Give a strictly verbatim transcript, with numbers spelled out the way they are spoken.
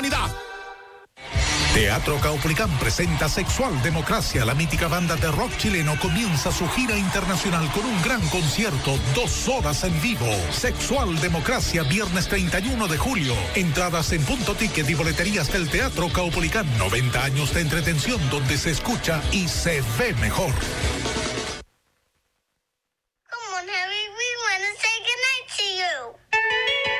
humanidad. Teatro Caupolicán presenta Sexual Democracia. La mítica banda de rock chileno comienza su gira internacional con un gran concierto, dos horas en vivo. Sexual Democracia, viernes treinta y uno de julio. Entradas en Punto Ticket y boleterías del Teatro Caupolicán. noventa años de entretención donde se escucha y se ve mejor.